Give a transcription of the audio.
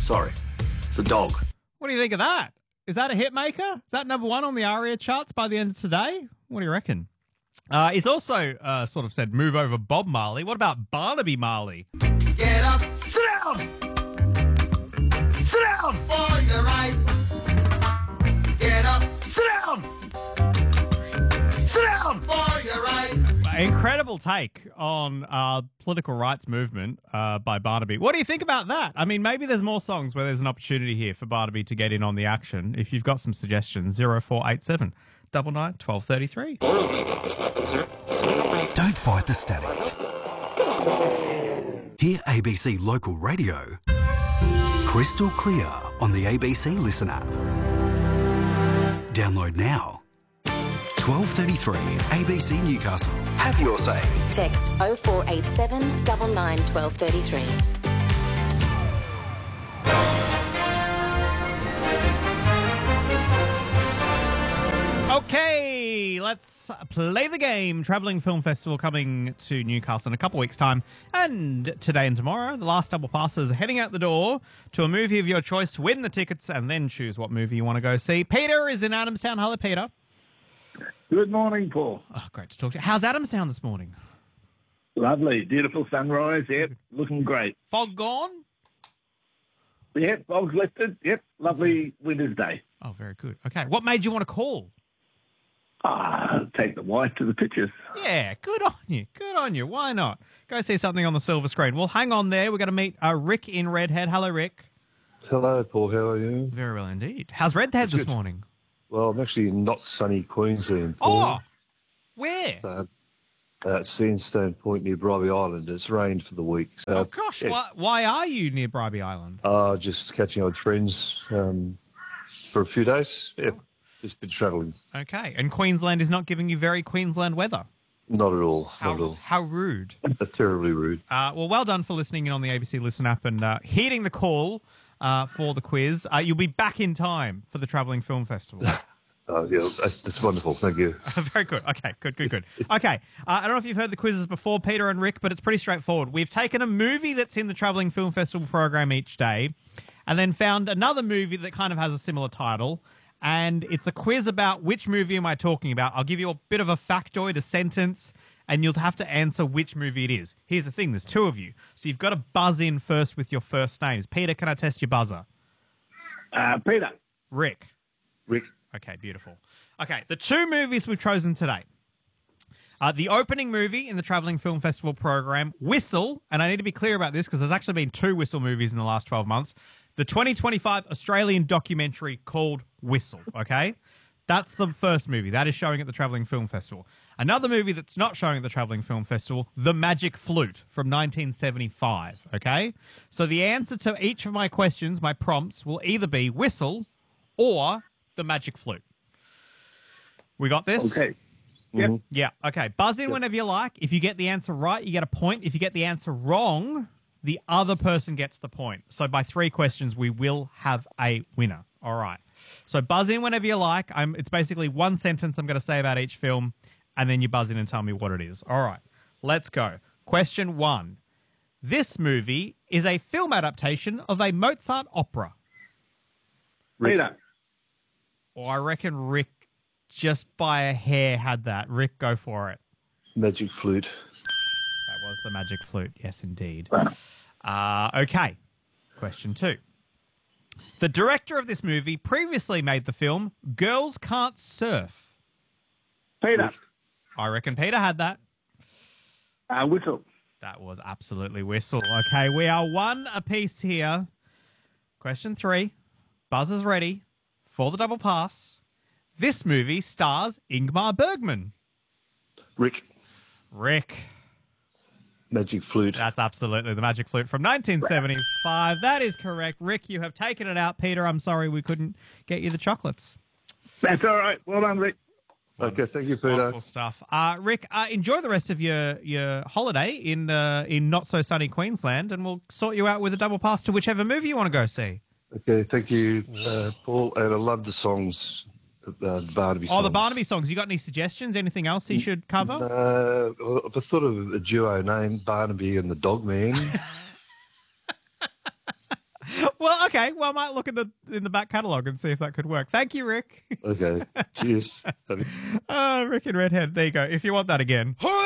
Sorry. It's a dog. What do you think of that? Is that a hit maker? Is that number one on the ARIA charts by the end of today? What do you reckon? He's also sort of said, move over Bob Marley. What about Barnaby Marley? Get up. Sit down. Sit down. For your right. Get up. Sit down. Sit down. For your right. Incredible take on political rights movement by Barnaby. What do you think about that? I mean, maybe there's more songs where there's an opportunity here for Barnaby to get in on the action. If you've got some suggestions, 0487 99 1233. Don't fight the static. Hear ABC Local Radio crystal clear on the ABC Listen app. Download now. 1233 ABC Newcastle. Have your say. Text 0487 99 1233. Okay, let's play the game. Travelling Film Festival coming to Newcastle in a couple of weeks' time. And today and tomorrow, the last double passes are heading out the door to a movie of your choice. Win the tickets and then choose what movie you want to go see. Peter is in Adamstown. Hello, Peter. Good morning, Paul. Oh, great to talk to you. How's Adamstown this morning? Lovely. Beautiful sunrise. Yep. Looking great. Fog gone? Yep. Fog's lifted. Yep. Lovely winter's day. Oh, very good. Okay. What made you want to call? Take the wife to the pictures. Yeah, good on you. Good on you. Why not? Go see something on the silver screen. Well, hang on there. We're going to meet Rick in Redhead. Hello, Rick. Hello, Paul. How are you? Very well indeed. How's Redhead this morning? Well, I'm actually in not sunny Queensland, Paul. Oh, where? At Sandstone Point near Bribie Island. It's rained for the week. So, Oh, gosh. yeah. Why are you near Bribie Island? Just catching up with friends for a few days. Yeah, just been travelling. Okay. And Queensland is not giving you very Queensland weather? Not at all. Not at all. How rude. Terribly rude. Well done for listening in on the ABC Listen app and heeding the call for the quiz. You'll be back in time for the Travelling Film Festival. Yeah, that's wonderful. Thank you. Very good. Okay, good. Okay, I don't know if you've heard the quizzes before, Peter and Rick, but it's pretty straightforward. We've taken a movie that's in the Travelling Film Festival program each day and then found another movie that kind of has a similar title, and it's a quiz about which movie am I talking about. I'll give you a bit of a factoid, a sentence, and you'll have to answer which movie it is. Here's the thing, there's two of you, so you've got to buzz in first with your first names. Peter, can I test your buzzer? Peter. Rick. Okay, beautiful. Okay, the two movies we've chosen today. The opening movie in the Travelling Film Festival program, Whistle, and I need to be clear about this because there's actually been two Whistle movies in the last 12 months. The 2025 Australian documentary called Whistle, okay? That's the first movie. That is showing at the Travelling Film Festival. Another movie that's not showing at the Travelling Film Festival, The Magic Flute from 1975, okay? So the answer to each of my questions, my prompts, will either be Whistle or The Magic Flute. We got this? Okay. Yep. Yeah, okay. Buzz in whenever you like. If you get the answer right, you get a point. If you get the answer wrong, the other person gets the point. So by 3 questions, we will have a winner. All right. So buzz in whenever you like. It's basically one sentence I'm going to say about each film, and then you buzz in and tell me what it is. All right. Let's go. Question 1. This movie is a film adaptation of a Mozart opera. Peter. Oh, I reckon Rick, just by a hair, had that. Rick, go for it. Magic Flute. That was The Magic Flute. Yes, indeed. Okay. Question 2. The director of this movie previously made the film Girls Can't Surf. Peter. I reckon Peter had that. Whistle. That was absolutely Whistle. Okay, we are 1 apiece here. Question 3. Buzzer's ready for the double pass. This movie stars Ingmar Bergman. Rick. Magic Flute. That's absolutely The Magic Flute from 1975. That is correct. Rick, you have taken it out. Peter, I'm sorry we couldn't get you the chocolates. That's all right. Well done, Rick. Okay, thank you, Peter. Wonderful stuff. Rick, enjoy the rest of your holiday in not so sunny Queensland, and we'll sort you out with a double pass to whichever movie you want to go see. Okay, thank you, Paul. And I love the songs, the Barnaby songs. Oh, the Barnaby songs. You got any suggestions? Anything else he should cover? I thought of a duo name, Barnaby and the Dog Man. Well, okay. Well, I might look in the back catalogue and see if that could work. Thank you, Rick. Okay. Cheers. Rick and Redhead. There you go. If you want that again.